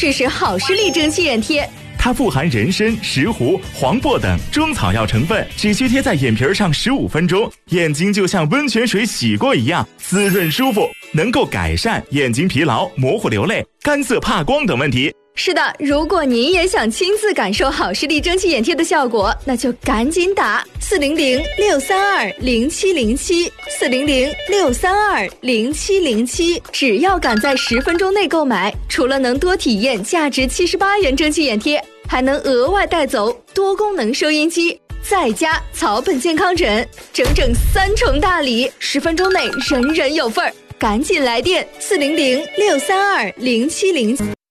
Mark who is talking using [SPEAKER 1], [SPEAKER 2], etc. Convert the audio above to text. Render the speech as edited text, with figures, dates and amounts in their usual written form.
[SPEAKER 1] 试试好视力蒸汽眼贴。
[SPEAKER 2] 它富含人参、石斛、黄柏等中草药成分，只需贴在眼皮上15分钟，眼睛就像温泉水洗过一样滋润舒服，能够改善眼睛疲劳、模糊流泪、干涩怕光等问题。
[SPEAKER 1] 是的，如果您也想亲自感受好视力蒸汽眼贴的效果，那就赶紧打400-632-0707，400-632-0707。只要赶在10分钟内购买，除了能多体验价值78元蒸汽眼贴，还能额外带走多功能收音机，再加草本健康枕，整整3重大礼，10分钟内人人有份儿。赶紧来电400-632-0707。